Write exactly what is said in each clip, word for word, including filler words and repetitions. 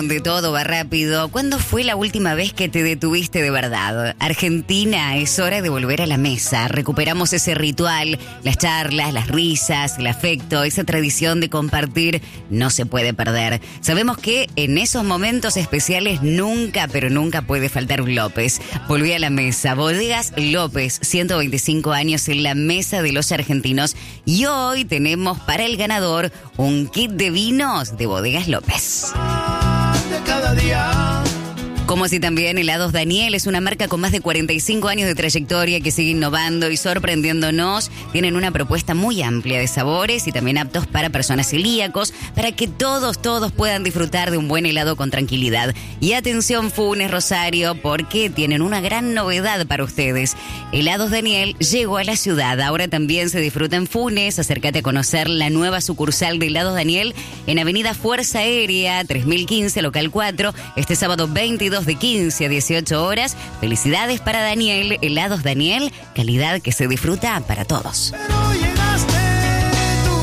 De todo va rápido. ¿Cuándo fue la última vez que te detuviste de verdad? Argentina, es hora de volver a la mesa. Recuperamos ese ritual, las charlas, las risas, el afecto, esa tradición de compartir no se puede perder. Sabemos que en esos momentos especiales nunca, pero nunca puede faltar un López. Volví a la mesa. Bodegas López, ciento veinticinco años en la mesa de los argentinos. Y hoy tenemos para el ganador un kit de vinos de Bodegas López. Cada día. Como así también Helados Daniel es una marca con más de cuarenta y cinco años de trayectoria que sigue innovando y sorprendiéndonos. Tienen una propuesta muy amplia de sabores y también aptos para personas celíacos, para que todos, todos puedan disfrutar de un buen helado con tranquilidad. Y atención Funes, Rosario, porque tienen una gran novedad para ustedes. Helados Daniel llegó a la ciudad, ahora también se disfruta en Funes. Acércate a conocer la nueva sucursal de Helados Daniel en Avenida Fuerza Aérea, tres mil quince, local cuatro, este sábado veintidós de quince a dieciocho horas. Felicidades para Daniel, Helados Daniel, calidad que se disfruta para todos. Pero llegaste tú.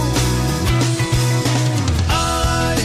Ay,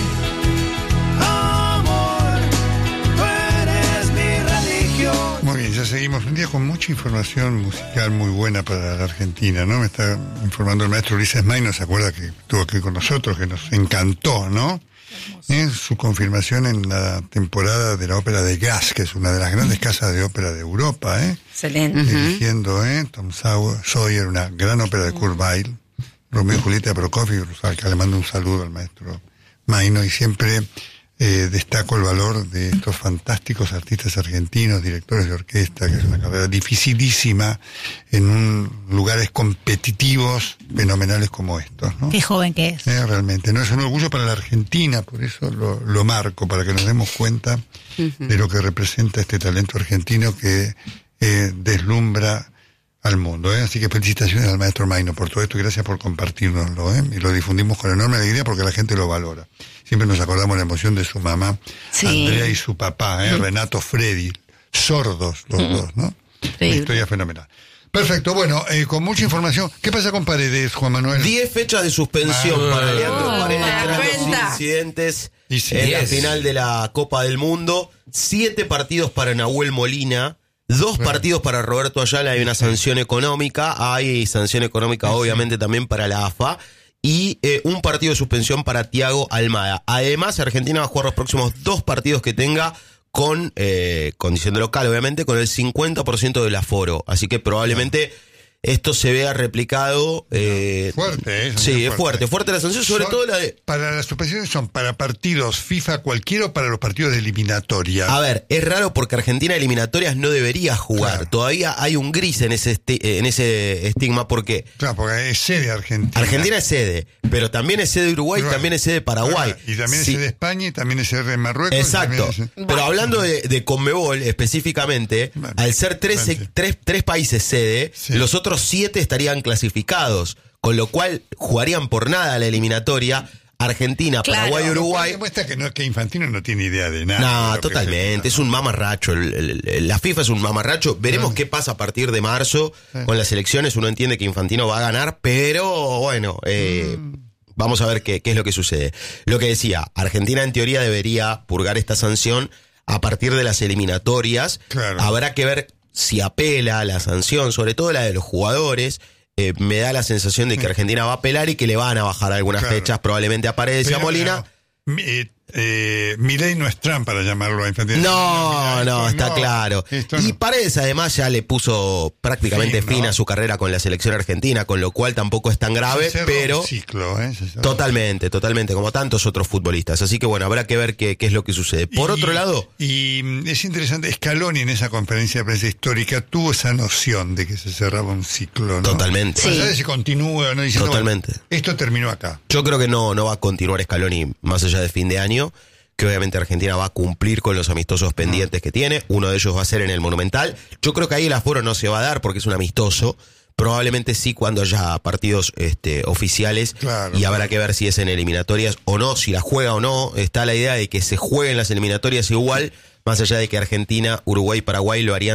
amor, tú eres mi religión. Muy bien, ya seguimos un día con mucha información musical muy buena para la Argentina, ¿no? Me está informando el maestro Luis Esmail, ¿no se acuerda que estuvo aquí con nosotros, que nos encantó, ¿no? ¿Eh? Su confirmación en la temporada de la ópera de Graz, que es una de las grandes casas de ópera de Europa, ¿eh? Excelente. Dirigiendo, ¿eh? Tom Sawyer, una gran ópera de Kurt Weill, Romeo y Julieta de Prokofiev, que le mando un saludo al maestro Maino, y siempre eh, destaco el valor de estos fantásticos artistas argentinos, directores de orquesta, que es una carrera dificilísima en un, lugares competitivos fenomenales como estos, ¿no? Qué joven que es. Eh, realmente, no es un orgullo para la Argentina, por eso lo, lo marco, para que nos demos cuenta uh-huh. de lo que representa este talento argentino que eh, deslumbra al mundo, ¿eh? Así que felicitaciones al maestro Maino por todo esto y gracias por compartirnoslo, ¿eh? Y lo difundimos con enorme alegría porque la gente lo valora. Siempre nos acordamos la emoción de su mamá, sí. Andrea, y su papá, ¿eh? Uh-huh. Renato Freddy, sordos los uh-huh. dos, ¿no? Sí. Una historia fenomenal. Perfecto, bueno, eh, con mucha información. ¿Qué pasa con Paredes, Juan Manuel? Diez fechas de suspensión ah, para Leandro oh, Paredes tras los incidentes sí, en yes. la final de la Copa del Mundo. Siete partidos para Nahuel Molina. Dos bueno. partidos para Roberto Ayala. Hay una sanción económica. Hay sanción económica, sí. obviamente, también para la A F A. Y eh, un partido de suspensión para Thiago Almada. Además, Argentina va a jugar los próximos dos partidos que tenga con eh, condición de local, obviamente, con el cincuenta por ciento del aforo. Así que probablemente no. esto se vea replicado. Eh, fuerte, ¿eh? Sí, es fuerte. Fuerte la sanción, sobre son, todo la de... Para las suspensiones son para partidos FIFA cualquiera o para los partidos de eliminatoria. A ver, es raro porque Argentina eliminatorias no debería jugar. Claro. Todavía hay un gris en ese esti- en ese estigma porque... Claro, porque es sede Argentina. Argentina es sede, pero también es sede Uruguay, Uruguay. también es sede Paraguay. Claro, y también sí. es sede España y también es sede Marruecos. Exacto. Es... Pero hablando de, de Conmebol específicamente, bueno, al ser tres, bueno, sí. tres, tres países sede, sí. los otros siete estarían clasificados, con lo cual jugarían por nada la eliminatoria. Argentina, claro, Paraguay, Uruguay. Demuestra que, no, que Infantino no tiene idea de nada. No, totalmente. Es un mamarracho. El, el, el, la FIFA es un mamarracho. Veremos sí. qué pasa a partir de marzo sí. con las elecciones. Uno entiende que Infantino va a ganar, pero bueno, eh, mm. vamos a ver qué, qué es lo que sucede. Lo que decía, Argentina en teoría debería purgar esta sanción a partir de las eliminatorias. Claro. Habrá que ver si apela a la sanción, sobre todo la de los jugadores. Eh, me da la sensación de que Argentina va a apelar y que le van a bajar algunas claro. fechas, probablemente a Paredes y a Molina. No, eh, eh, Milei no es Trump para llamarlo a Infantino. No, no, no, está no, claro. Y no. Paredes además ya le puso prácticamente fin, fin ¿no? a su carrera con la selección argentina, con lo cual tampoco es tan grave, pero ciclo, ¿eh? totalmente, totalmente, como tantos otros futbolistas. Así que bueno, habrá que ver qué, qué es lo que sucede. Por y, otro lado... Y es interesante, Scaloni en esa conferencia de prensa histórica tuvo esa noción de que se cerraba un ciclo, ¿no? Totalmente. Sí. Más allá de si continúa, ¿no? Diciendo, totalmente. Bueno, esto terminó acá. Yo creo que no, no va a continuar Scaloni más allá de fin de año, que obviamente Argentina va a cumplir con los amistosos pendientes que tiene. Uno de ellos va a ser en el Monumental. Yo creo que ahí el aforo no se va a dar porque es un amistoso. Probablemente sí cuando haya partidos este, oficiales claro, y habrá claro. que ver si es en eliminatorias o no, si la juega o no. Está la idea de que se jueguen las eliminatorias igual, más allá de que Argentina, Uruguay y Paraguay lo harían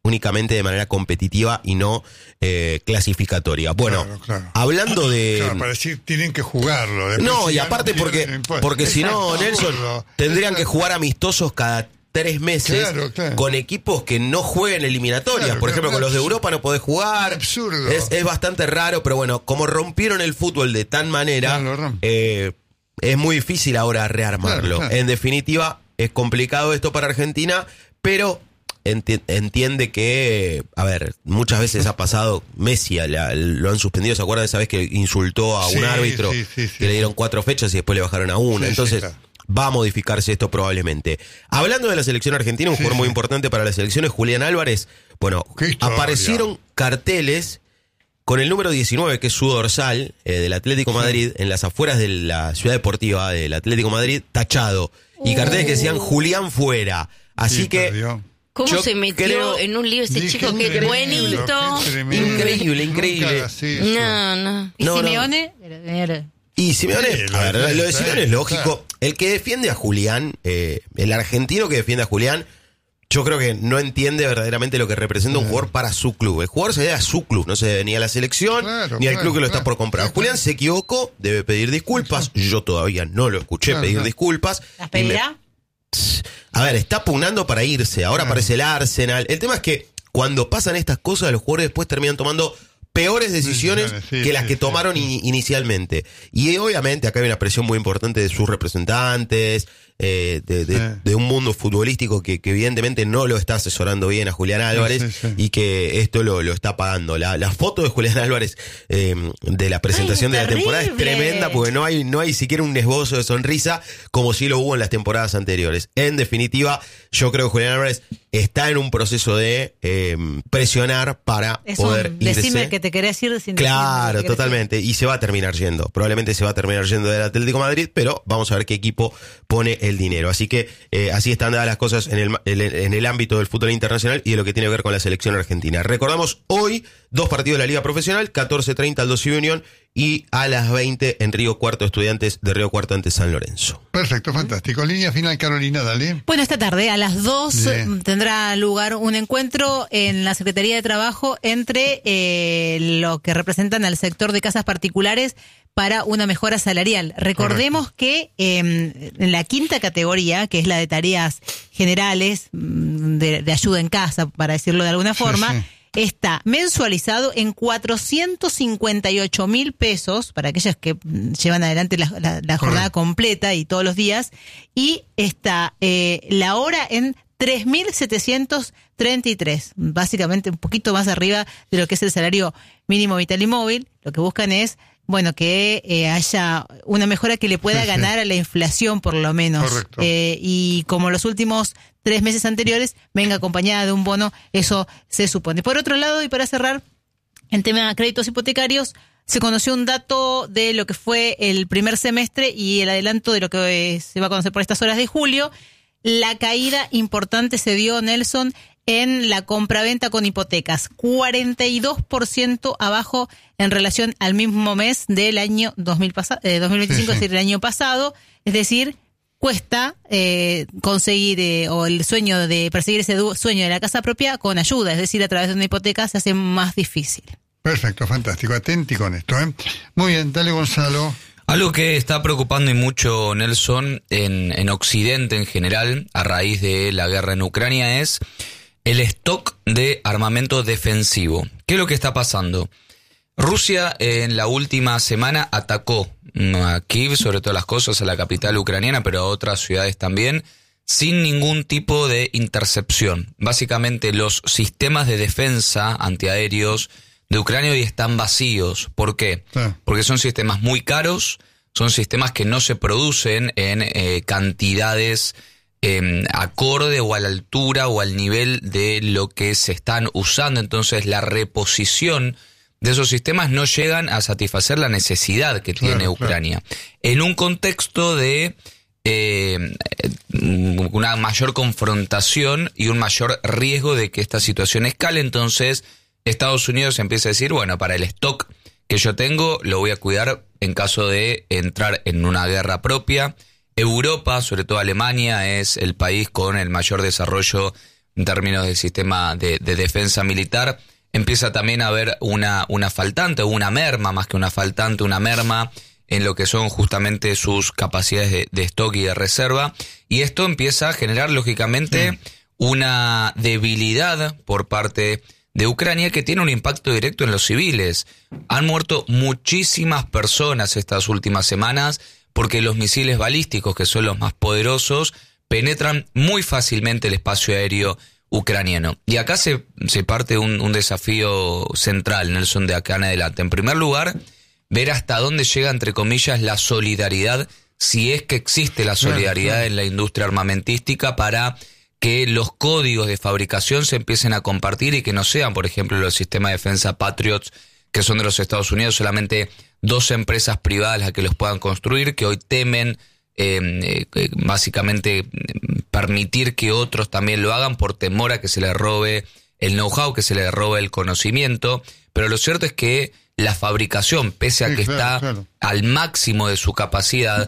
únicamente de manera competitiva y no eh, clasificatoria. Bueno, Claro, claro. hablando de... Claro, para decir, tienen que jugarlo. Después, No, si y ganan, aparte pierden, porque, no importa. porque si no, Exacto. Nelson, tendrían que jugar amistosos cada tres meses Claro, claro. con equipos que no jueguen eliminatorias. Claro, Por ejemplo, claro, con los de absurdo. Europa no podés jugar. Absurdo. Es, es bastante raro, pero bueno, como rompieron el fútbol de tan manera, Claro, lo rompen. eh, es muy difícil ahora rearmarlo. Claro, claro. En definitiva, es complicado esto para Argentina, pero enti- entiende que, a ver, muchas veces ha pasado, Messi la- lo han suspendido, ¿se acuerdan esa vez que insultó a un Sí, árbitro sí, sí, sí, que le dieron sí. cuatro fechas y después le bajaron a una? Sí, sí, Entonces, claro. va a modificarse esto probablemente. Hablando de la selección argentina, un Sí, jugador muy sí. importante para la selección es Julián Álvarez. Bueno, Qué historia. aparecieron carteles con el número diecinueve, que es su dorsal, eh, del Atlético Madrid, en las afueras de la ciudad deportiva del Atlético Madrid, tachado. Y carteles que decían Julián fuera. Así Sí, que... perdió. ¿Cómo Yo se metió creo- en un lío ese Dije, chico? Qué tremendo, buenito. qué tremendo. Increíble, Nunca increíble. hagas eso. No, no. ¿Y No, no. Simeone? Era- Y Simeone, Sí, lo a ver, de- lo de Simeone es lógico. claro. El que defiende a Julián, eh, el argentino que defiende a Julián, yo creo que no entiende verdaderamente lo que representa un jugador para su club. El jugador se debe a su club, no se debe ni a la selección, Claro, ni al claro, club que lo está claro. por comprar. Claro. Julián se equivocó, debe pedir disculpas. Yo todavía no lo escuché Claro, pedir claro. disculpas. ¿Las Y me- pedirá? A ver, está pugnando para irse. Ahora Claro. aparece el Arsenal. El tema es que cuando pasan estas cosas, los jugadores después terminan tomando peores decisiones Decisiones, sí, que las sí, que sí, tomaron sí. in- inicialmente. Y obviamente acá hay una presión muy importante de sus representantes, eh, de, de- Sí. de un mundo futbolístico que, que evidentemente no lo está asesorando bien a Julián Álvarez sí, sí. y que esto lo, lo está pagando. La, la foto de Julián Álvarez eh, de la presentación Ay, de la temporada es terrible. tremenda porque no hay, no hay siquiera un esbozo de sonrisa como sí lo hubo en las temporadas anteriores. En definitiva, yo creo que Julián Álvarez está en un proceso de eh, presionar para Es poder un irse. decime que te querés ir sin Claro, decirme que te querés totalmente. Y se va a terminar yendo. Probablemente se va a terminar yendo del Atlético de Madrid, pero vamos a ver qué equipo pone el dinero. Así que eh, así están dadas las cosas en el, ma- en el- en el ámbito del fútbol internacional y de lo que tiene que ver con la selección argentina. Recordamos hoy dos partidos de la Liga Profesional, catorce treinta al Doce Unión y a las veinte en Río Cuarto, Estudiantes de Río Cuarto ante San Lorenzo. Perfecto, fantástico. Línea final, Carolina, dale. Bueno, esta tarde a las dos Bien. tendrá lugar un encuentro en la Secretaría de Trabajo entre eh, lo que representan al sector de casas particulares para una mejora salarial. Recordemos que eh, en la quinta categoría, que es la de tareas generales, mm, de, de ayuda en casa, para decirlo de alguna Sí, forma, sí. está mensualizado en cuatrocientos cincuenta y ocho mil pesos para aquellas que mm, llevan adelante la, la- la jornada Correcto. completa y todos los días, y está eh, la hora en tres mil setecientos treinta y tres, básicamente un poquito más arriba de lo que es el salario mínimo vital y móvil. Lo que buscan es, bueno, que eh, haya una mejora que le pueda Sí, sí. ganar a la inflación por lo menos. Correcto. Eh, y como los últimos tres meses anteriores, venga acompañada de un bono, eso se supone. Por otro lado, y para cerrar, en tema de créditos hipotecarios, se conoció un dato de lo que fue el primer semestre y el adelanto de lo que eh, se va a conocer por estas horas de julio. La caída importante se dio, Nelson, en la compraventa con hipotecas, cuarenta y dos por ciento abajo en relación al mismo mes del año dos mil pasa- eh, dos mil veinticinco, Sí, sí. es decir, el año pasado. Es decir, cuesta eh, conseguir eh, o el sueño de perseguir ese du- sueño de la casa propia con ayuda, es decir, a través de una hipoteca se hace más difícil. Perfecto, fantástico. Atenti con esto, ¿eh? Muy bien, dale, Gonzalo. Algo que está preocupando y mucho, Nelson, en, en Occidente en general, a raíz de la guerra en Ucrania, es el stock de armamento defensivo. ¿Qué es lo que está pasando? Rusia en la última semana atacó a Kiev, sobre todas las cosas, a la capital ucraniana, pero a otras ciudades también, sin ningún tipo de intercepción. Básicamente los sistemas de defensa antiaéreos de Ucrania hoy están vacíos. ¿Por qué? Sí. Porque son sistemas muy caros, son sistemas que no se producen en eh, cantidades eh, acorde o a la altura o al nivel de lo que se están usando. Entonces la reposición de esos sistemas no llegan a satisfacer la necesidad que Claro, tiene claro. Ucrania. En un contexto de eh, una mayor confrontación y un mayor riesgo de que esta situación escale, entonces Estados Unidos empieza a decir, bueno, para el stock que yo tengo lo voy a cuidar en caso de entrar en una guerra propia. Europa, sobre todo Alemania, es el país con el mayor desarrollo en términos del sistema de, de defensa militar, empieza también a haber una, una faltante, o una merma, más que una faltante, una merma en lo que son justamente sus capacidades de, de stock y de reserva, y esto empieza a generar lógicamente sí. una debilidad por parte de Ucrania que tiene un impacto directo en los civiles. Han muerto muchísimas personas estas últimas semanas porque los misiles balísticos, que son los más poderosos, penetran muy fácilmente el espacio aéreo ucraniano. Y acá se, se parte un, un desafío central, Nelson, de acá en adelante. En primer lugar, ver hasta dónde llega, entre comillas, la solidaridad, si es que existe la solidaridad claro, claro. en la industria armamentística, para que los códigos de fabricación se empiecen a compartir y que no sean, por ejemplo, los sistemas de defensa Patriots, que son de los Estados Unidos, solamente dos empresas privadas las que los puedan construir, que hoy temen eh, eh, básicamente permitir que otros también lo hagan por temor a que se les robe el know-how, que se les robe el conocimiento. Pero lo cierto es que la fabricación, pese a sí, que claro, está claro. al máximo de su capacidad,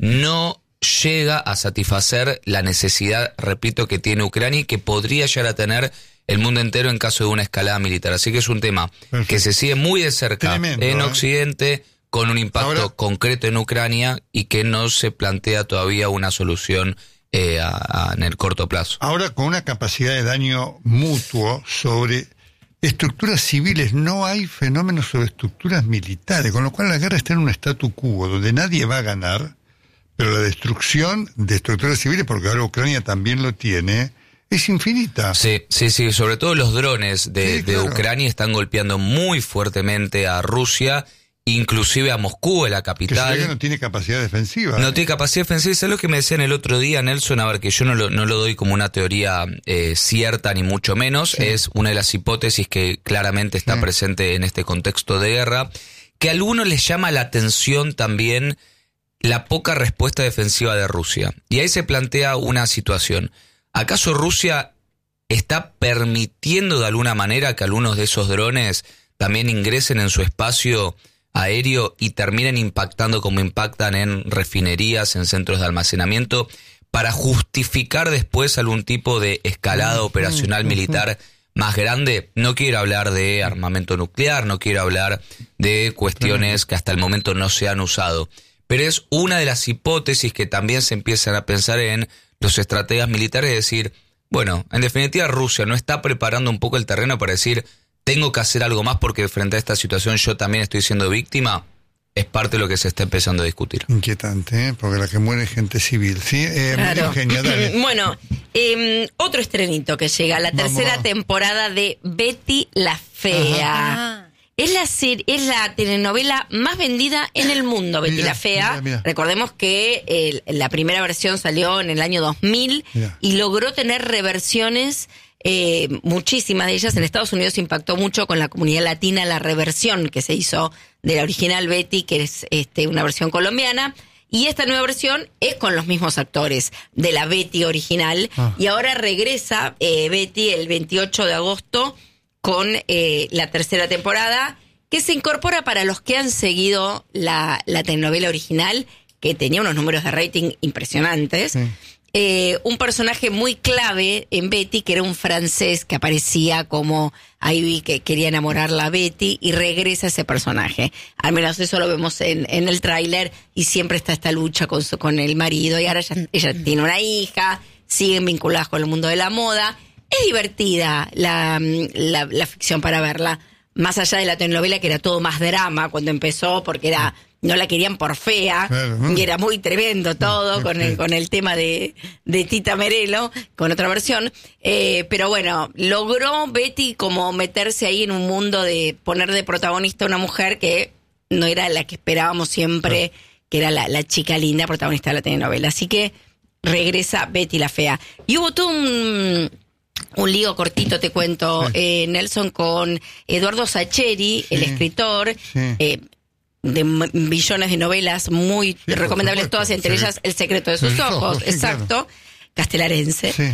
no llega a satisfacer la necesidad, repito, que tiene Ucrania y que podría llegar a tener el mundo entero en caso de una escalada militar. Así que es un tema Perfecto. que se sigue muy de cerca Tremendo, en ¿eh? Occidente, con un impacto Ahora, concreto en Ucrania, y que no se plantea todavía una solución eh, a, a, en el corto plazo. Ahora, con una capacidad de daño mutuo sobre estructuras civiles, no hay fenómenos sobre estructuras militares, con lo cual la guerra está en un statu quo donde nadie va a ganar, pero la destrucción de estructuras civiles, porque ahora Ucrania también lo tiene, es infinita. Sí, sí, sí, sobre todo los drones de, sí, de claro. Ucrania están golpeando muy fuertemente a Rusia, inclusive a Moscú, la capital. Que no tiene capacidad defensiva. No ¿eh? tiene capacidad defensiva. ¿Sabes lo que me decían el otro día, Nelson? A ver, que yo no lo, no lo doy como una teoría eh, cierta, ni mucho menos. Sí. Es una de las hipótesis que claramente está sí. presente en este contexto de guerra, que a algunos les llama la atención también la poca respuesta defensiva de Rusia. Y ahí se plantea una situación. ¿Acaso Rusia está permitiendo de alguna manera que algunos de esos drones también ingresen en su espacio aéreo y terminen impactando como impactan en refinerías, en centros de almacenamiento, para justificar después algún tipo de escalada operacional militar más grande? No quiero hablar de armamento nuclear, no quiero hablar de cuestiones que hasta el momento no se han usado, pero es una de las hipótesis que también se empiezan a pensar en los estrategas militares, es decir, bueno, en definitiva Rusia no está preparando un poco el terreno para decir, tengo que hacer algo más porque frente a esta situación yo también estoy siendo víctima. Es parte de lo que se está empezando a discutir. Inquietante, ¿eh? Porque la que muere es gente civil, ¿sí? Eh, claro. Eugenia, dale. Bueno, eh, otro estrenito que llega, la Vamos. tercera temporada de Betty la Fea. Ajá. Es la serie, es la telenovela más vendida en el mundo, Betty mira, la Fea. Mira, mira. Recordemos que eh, la primera versión salió en el año dos mil mira. y logró tener reversiones, eh, muchísimas de ellas. En Estados Unidos impactó mucho con la comunidad latina la reversión que se hizo de la original Betty, que es este, una versión colombiana. Y esta nueva versión es con los mismos actores de la Betty original. Ah. Y ahora regresa eh, Betty el veintiocho de agosto con eh, la tercera temporada, que se incorpora para los que han seguido la, la telenovela original, que tenía unos números de rating impresionantes. Sí. Eh, un personaje muy clave en Betty, que era un francés que aparecía como ahí que quería enamorarla a Betty, y regresa ese personaje. Al menos eso lo vemos en, en el tráiler, y siempre está esta lucha con, su, con el marido, y ahora ella, ella tiene una hija, siguen vinculadas con el mundo de la moda. Es divertida la, la, la ficción para verla, más allá de la telenovela, que era todo más drama cuando empezó, porque era no la querían por fea, claro, ¿no? Y era muy tremendo todo, con el, con el tema de, de Tita Merelo, con otra versión. Eh, pero bueno, logró Betty como meterse ahí en un mundo de poner de protagonista a una mujer que no era la que esperábamos siempre, claro, que era la, la chica linda protagonista de la telenovela. Así que regresa Betty la Fea. Y hubo todo un... Un lío cortito, te cuento, sí. eh, Nelson, con Eduardo Sacheri, sí, el escritor, sí. eh, de millones de novelas muy sí, recomendables todas, entre sí. ellas El secreto de sus ojos, ojos sí, exacto, claro. Castelarense, sí.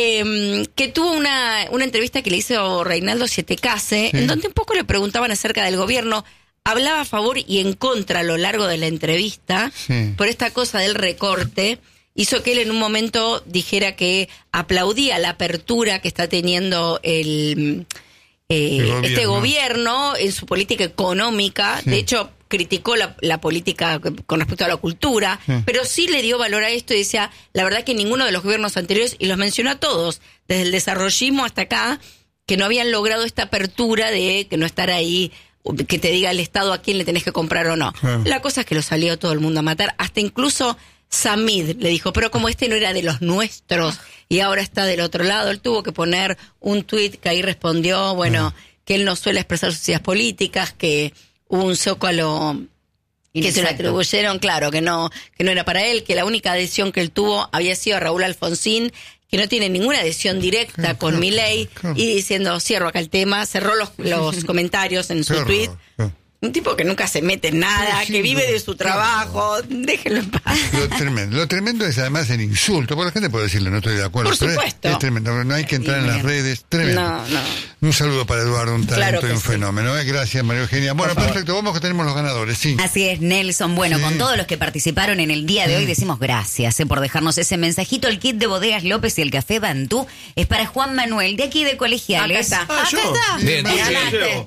eh, que tuvo una, una entrevista que le hizo Reinaldo Sietecase, sí. en donde un poco le preguntaban acerca del gobierno. Hablaba a favor y en contra a lo largo de la entrevista, sí. por esta cosa del recorte. hizo que él en un momento dijera que aplaudía la apertura que está teniendo el, eh, el gobierno. este gobierno en su política económica. Sí. De hecho, criticó la, la política con respecto a la cultura, sí. pero sí le dio valor a esto y decía, la verdad que ninguno de los gobiernos anteriores, y los mencionó a todos, desde el desarrollismo hasta acá, que no habían logrado esta apertura de que no estar ahí, que te diga el Estado a quién le tenés que comprar o no. Sí. La cosa es que lo salió todo el mundo a matar, hasta incluso Samid le dijo, pero como este no era de los nuestros y ahora está del otro lado, él tuvo que poner un tuit que ahí respondió, bueno, sí. que él no suele expresar sus ideas políticas, que hubo un zócalo que Exacto. se lo atribuyeron, claro, que no que no era para él, que la única adhesión que él tuvo había sido a Raúl Alfonsín, que no tiene ninguna adhesión directa sí, con claro, Milei, claro. y diciendo, cierro acá el tema, cerró los, los comentarios en su tweet. Un tipo que nunca se mete en nada, sí, que vive de su trabajo, claro. déjenlo en paz. Lo tremendo, lo tremendo es además el insulto, porque la gente puede decirle, no estoy de acuerdo. Por supuesto. Es, es tremendo, no hay que entrar en las redes, tremendo. No, no. Un saludo para Eduardo, un talento claro y un sí. fenómeno. ¿eh? Gracias, María Eugenia. Bueno, perfecto, vamos que tenemos los ganadores, sí. Así es, Nelson. Bueno, sí. con todos los que participaron en el día de hoy, decimos gracias eh, por dejarnos ese mensajito. El kit de Bodegas López y el café Bantú es para Juan Manuel, de aquí de Colegiales. Acá está. Ah, Acá yo. está. Bien, Me sí, ganaste.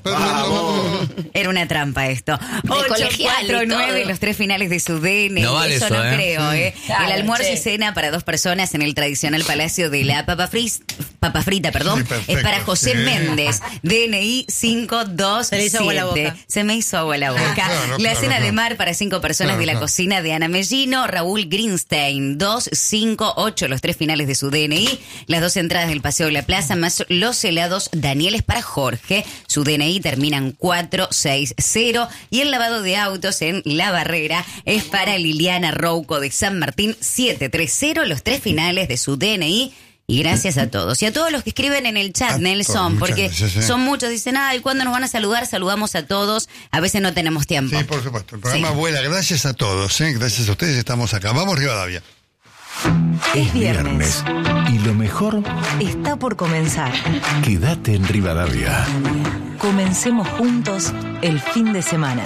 Era una trampa esto. ocho, cuatro, nueve, los tres finales de su D N I. No vale eso, eso, no ¿eh? creo, ¿eh? Claro, el almuerzo che. y cena para dos personas en el tradicional Palacio de la Papa, Fris, Papa Frita, perdón, Sí, perfecto, es para José sí. Méndez, D N I cinco dos siete. Se le hizo agua la boca. Se me hizo agua la boca. Claro, la claro, cena claro. de mar para cinco personas Claro, de la claro. cocina de Ana Mellino, Raúl Greenstein, dos cinco ocho, los tres finales de su D N I, las dos entradas del Paseo de la Plaza, más los helados Danieles para Jorge, su D N I termina en cuatro seis cero, y el lavado de autos en La Barrera es para Liliana Rouco de San Martín, siete tres cero, los tres finales de su D N I. Y gracias a todos. Y a todos los que escriben en el chat, A Nelson, todos, muchas porque gracias, sí. son muchos. Dicen, ay, ¿cuándo nos van a saludar? Saludamos a todos. A veces no tenemos tiempo. Sí, por supuesto. El programa Sí. vuela. Gracias a todos. ¿eh? Gracias a ustedes. Estamos acá. Vamos, Rivadavia. Es viernes y lo mejor Está por comenzar. quédate en Rivadavia. Comencemos juntos el fin de semana.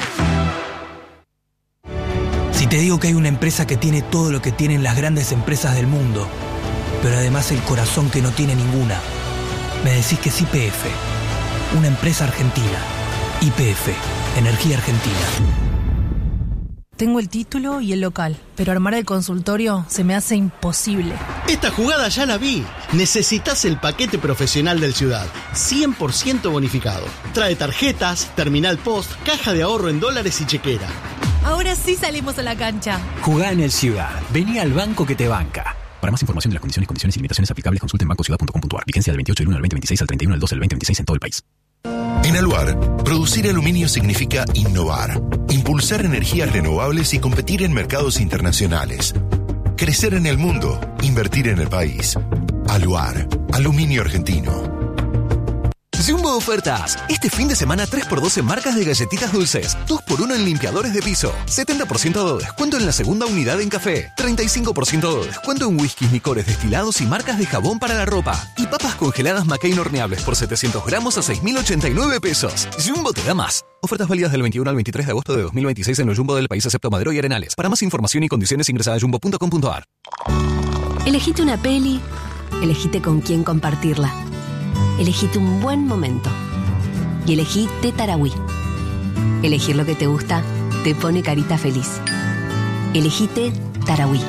Si te digo que hay una empresa que tiene todo lo que tienen las grandes empresas del mundo, pero además el corazón que no tiene ninguna, me decís que es Y P F, una empresa argentina. Y P F, Energía Argentina. Tengo el título y el local, pero armar el consultorio se me hace imposible. Esta jugada ya la vi. Necesitas el paquete profesional del Ciudad, cien por ciento bonificado. Trae tarjetas, terminal post, caja de ahorro en dólares y chequera. Ahora sí salimos a la cancha. Jugá en el Ciudad. Vení al banco que te banca. Para más información de las condiciones, condiciones y limitaciones aplicables, consulte en banco ciudad punto com punto a r. Vigencia del veintiocho del uno al veinte veintiséis al treinta y uno del dos del veinte veintiséis en todo el país. En Aluar, producir aluminio significa innovar, impulsar energías renovables y competir en mercados internacionales. Crecer en el mundo, invertir en el país. Aluar, aluminio argentino. Jumbo Ofertas. Este fin de semana tres por dos en marcas de galletitas dulces, dos por uno en limpiadores de piso, setenta por ciento de descuento en la segunda unidad en café, treinta y cinco por ciento de descuento en whiskies, licores destilados y marcas de jabón para la ropa. Y papas congeladas McCain horneables por setecientos gramos a seis mil ochenta y nueve pesos. Jumbo te da más. Ofertas válidas del veintiuno al veintitrés de agosto de dos mil veintiséis en los Jumbo del país excepto Madero y Arenales. Para más información y condiciones ingresa a jumbo punto com punto a r. Elegite una peli, elegite con quién compartirla. Elegite un buen momento. Y elegí Té Tarahui. Elegir lo que te gusta te pone carita feliz. Elegí Té Tarahui.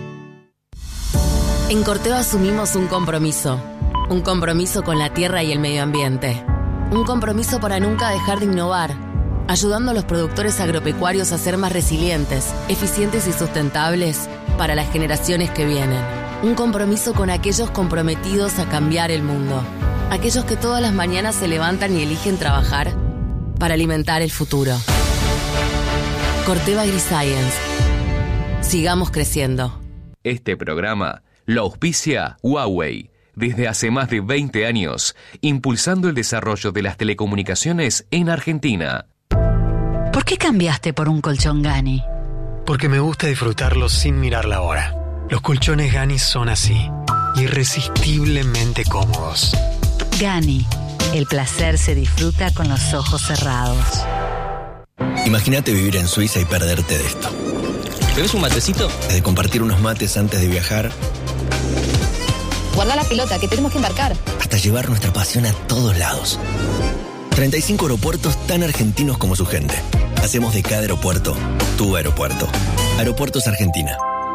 En Corteva asumimos un compromiso. Un compromiso con la tierra y el medio ambiente. Un compromiso para nunca dejar de innovar, ayudando a los productores agropecuarios a ser más resilientes, eficientes y sustentables para las generaciones que vienen. Un compromiso con aquellos comprometidos a cambiar el mundo. Aquellos que todas las mañanas se levantan y eligen trabajar para alimentar el futuro. Corteva AgriScience. Sigamos creciendo. Este programa lo auspicia Huawei, desde hace más de veinte años, impulsando el desarrollo de las telecomunicaciones en Argentina. ¿Por qué cambiaste por un colchón Gani? Porque me gusta disfrutarlo sin mirar la hora. Los colchones Gani son así, irresistiblemente cómodos. Gani, el placer se disfruta con los ojos cerrados. Imagínate vivir en Suiza y perderte de esto. ¿Bebes un matecito? Desde compartir unos mates antes de viajar, guarda la pelota, que tenemos que embarcar, hasta llevar nuestra pasión a todos lados. treinta y cinco aeropuertos tan argentinos como su gente. Hacemos de cada aeropuerto tu aeropuerto. Aeropuertos Argentina.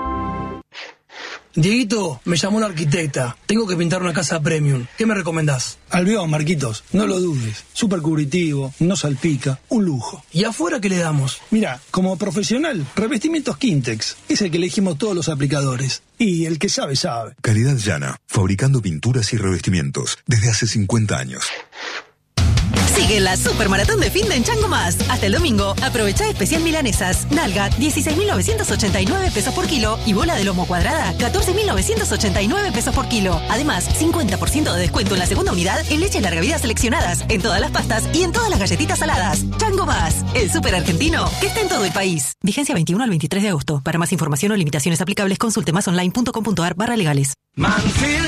Dieguito, me llamó una arquitecta. Tengo que pintar una casa premium. ¿Qué me recomendás? Albión, Marquitos. No lo dudes. Súper cubritivo, no salpica. Un lujo. ¿Y afuera qué le damos? Mira, como profesional, revestimientos Quintex. Es el que elegimos todos los aplicadores. Y el que sabe, sabe. Calidad Llana. Fabricando pinturas y revestimientos. Desde hace cincuenta años. Sigue la super maratón de fin de en Chango Más. Hasta el domingo, aprovecha especial milanesas. Nalga, dieciséis mil novecientos ochenta y nueve pesos por kilo. Y bola de lomo cuadrada, catorce mil novecientos ochenta y nueve pesos por kilo. Además, cincuenta por ciento de descuento en la segunda unidad en leche larga vida seleccionadas, en todas las pastas y en todas las galletitas saladas. Chango Más, el super argentino que está en todo el país. Vigencia veintiuno al veintitrés de agosto. Para más información o limitaciones aplicables, consulte más online punto com punto ar barra legales.